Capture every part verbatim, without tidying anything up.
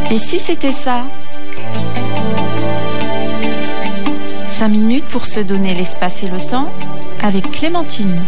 Et si c'était ça ? Cinq minutes pour se donner l'espace et le temps avec Clémentine.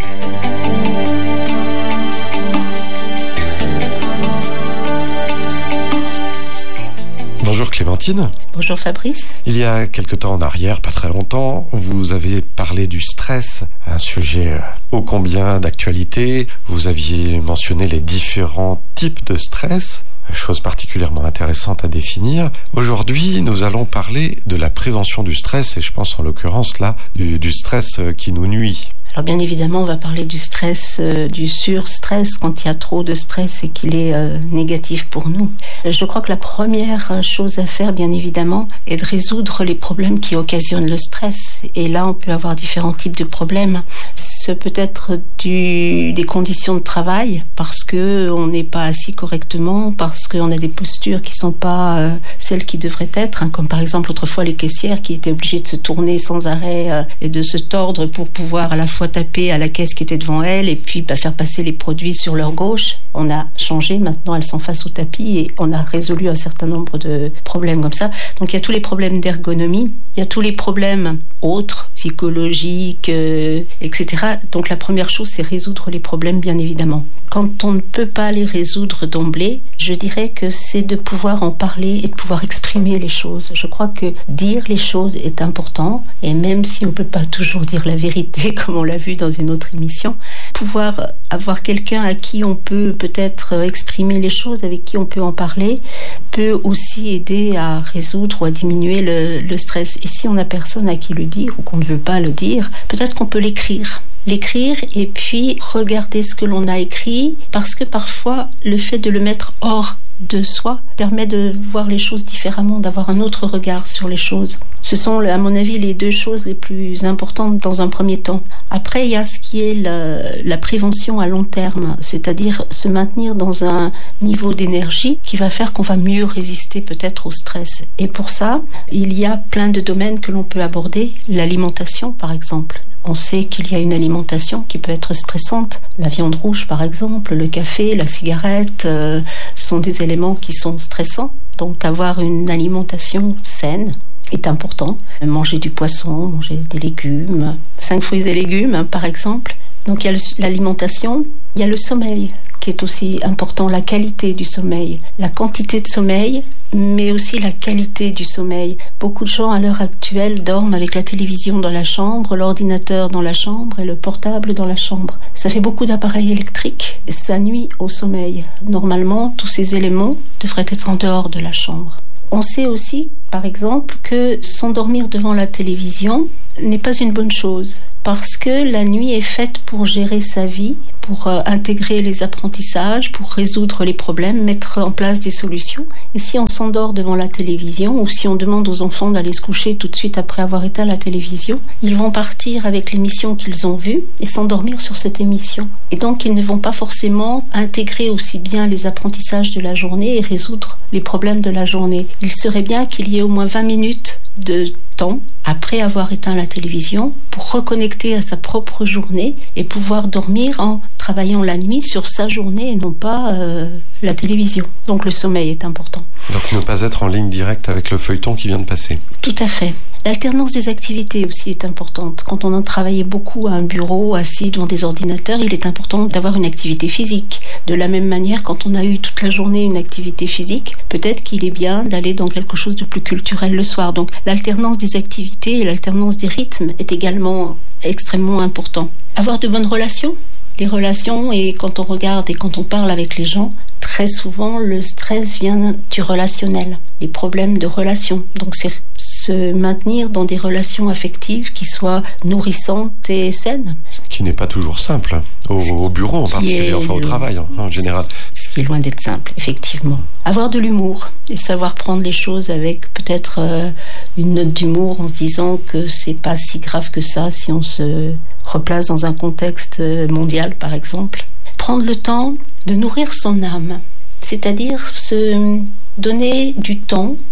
Bonjour Clémentine. Bonjour Fabrice. Il y a quelque temps en arrière, pas très longtemps, vous avez parlé du stress, un sujet ô combien d'actualité. Vous aviez mentionné les différents types de stress, chose particulièrement intéressante à définir. Aujourd'hui, nous allons parler de la prévention du stress et je pense en l'occurrence là du, du stress qui nous nuit. Alors bien évidemment, on va parler du stress, euh, du surstress quand il y a trop de stress et qu'il est euh, négatif pour nous. Je crois que la première chose à faire, bien évidemment, est de résoudre les problèmes qui occasionnent le stress. Et là, on peut avoir différents types de problèmes. Ce peut être du, des conditions de travail, parce qu'on n'est pas assis correctement, parce qu'on a des postures qui ne sont pas euh, celles qui devraient être, hein, comme par exemple autrefois les caissières qui étaient obligées de se tourner sans arrêt euh, et de se tordre pour pouvoir à la fois taper à la caisse qui était devant elles et puis bah, faire passer les produits sur leur gauche. On a changé, maintenant elles sont face au tapis et on a résolu un certain nombre de problèmes comme ça. Donc il y a tous les problèmes d'ergonomie, il y a tous les problèmes autres, psychologiques, euh, et cetera. Donc la première chose, c'est résoudre les problèmes, bien évidemment. Quand on ne peut pas les résoudre d'emblée, je dirais que c'est de pouvoir en parler et de pouvoir exprimer les choses. Je crois que dire les choses est important et même si on ne peut pas toujours dire la vérité, comme on l'a vu dans une autre émission, pouvoir avoir quelqu'un à qui on peut peut-être exprimer les choses, avec qui on peut en parler, peut aussi aider à résoudre ou à diminuer le, le stress. Et si on n'a personne à qui le dire ou qu'on ne veut pas le dire, peut-être qu'on peut l'écrire. L'écrire et puis regarder ce que l'on a écrit, parce que parfois le fait de le mettre hors de soi permet de voir les choses différemment, d'avoir un autre regard sur les choses. Ce sont, à mon avis, les deux choses les plus importantes dans un premier temps. Après, il y a ce qui est la, la prévention à long terme, c'est-à-dire se maintenir dans un niveau d'énergie qui va faire qu'on va mieux résister peut-être au stress. Et pour ça, il y a plein de domaines que l'on peut aborder. L'alimentation, par exemple. On sait qu'il y a une alimentation qui peut être stressante. La viande rouge, par exemple, le café, la cigarette euh, sont des éléments qui sont stressants. Donc avoir une alimentation saine est important. Manger du poisson, manger des légumes, cinq fruits et légumes, hein, par exemple. Donc il y a le, l'alimentation, il y a le sommeil qui est aussi important, la qualité du sommeil, la quantité de sommeil, mais aussi la qualité du sommeil. Beaucoup de gens à l'heure actuelle dorment avec la télévision dans la chambre, l'ordinateur dans la chambre et le portable dans la chambre. Ça fait beaucoup d'appareils électriques, ça nuit au sommeil. Normalement, tous ces éléments devraient être en dehors de la chambre. On sait aussi, par exemple, que s'endormir devant la télévision n'est pas une bonne chose, parce que la nuit est faite pour gérer sa vie, pour euh, intégrer les apprentissages, pour résoudre les problèmes, mettre en place des solutions. Et si on s'endort devant la télévision, ou si on demande aux enfants d'aller se coucher tout de suite après avoir éteint la télévision, ils vont partir avec l'émission qu'ils ont vue et s'endormir sur cette émission. Et donc ils ne vont pas forcément intégrer aussi bien les apprentissages de la journée et résoudre les problèmes de la journée. Il serait bien qu'il y ait au moins vingt minutes de temps après avoir éteint la télévision pour reconnecter à sa propre journée et pouvoir dormir en travaillant la nuit sur sa journée et non pas euh, la télévision. Donc le sommeil est important. Donc ne pas être en ligne directe avec le feuilleton qui vient de passer. Tout à fait. L'alternance des activités aussi est importante. Quand on a travaillé beaucoup à un bureau, assis devant des ordinateurs, il est important d'avoir une activité physique. De la même manière, quand on a eu toute la journée une activité physique, peut-être qu'il est bien d'aller dans quelque chose de plus culturel le soir. Donc l'alternance des activités et l'alternance des rythmes est également extrêmement important. Avoir de bonnes relations. Les relations, et quand on regarde et quand on parle avec les gens, très souvent le stress vient du relationnel, les problèmes de relations. Donc c'est se maintenir dans des relations affectives qui soient nourrissantes et saines. Ce qui n'est pas toujours simple, au, au bureau en particulier, enfin au travail en général. Ce qui est loin d'être simple, effectivement. Avoir de l'humour et savoir prendre les choses avec peut-être euh, une note d'humour en se disant que c'est pas si grave que ça si on se replace dans un contexte mondial, par exemple. Prendre le temps de nourrir son âme, c'est-à-dire se donner du temps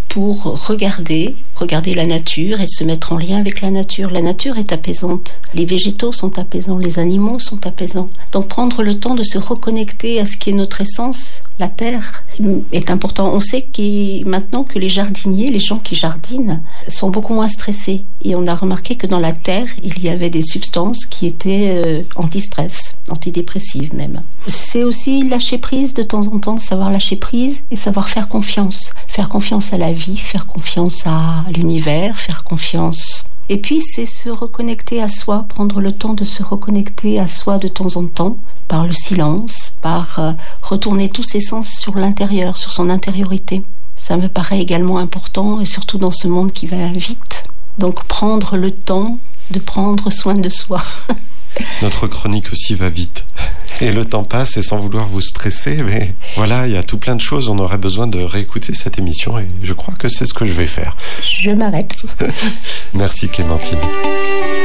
pour regarder, regarder la nature et se mettre en lien avec la nature. La nature est apaisante. Les végétaux sont apaisants, les animaux sont apaisants. Donc prendre le temps de se reconnecter à ce qui est notre essence, la terre, est important. On sait que maintenant que les jardiniers, les gens qui jardinent, sont beaucoup moins stressés. Et on a remarqué que dans la terre, il y avait des substances qui étaient euh, anti-stress, antidépressives même. C'est aussi lâcher prise de temps en temps, savoir lâcher prise et savoir faire confiance. Faire confiance à la vie, faire confiance à l'univers, faire confiance. Et puis c'est se reconnecter à soi, prendre le temps de se reconnecter à soi de temps en temps, par le silence, par euh, retourner tous ses sens sur l'intérieur, sur son intériorité. Ça me paraît également important, et surtout dans ce monde qui va vite. Donc prendre le temps de prendre soin de soi. Notre chronique aussi va vite. Et le temps passe et sans vouloir vous stresser, mais voilà, il y a tout plein de choses. On aurait besoin de réécouter cette émission et je crois que c'est ce que je vais faire. Je m'arrête. Merci Clémentine.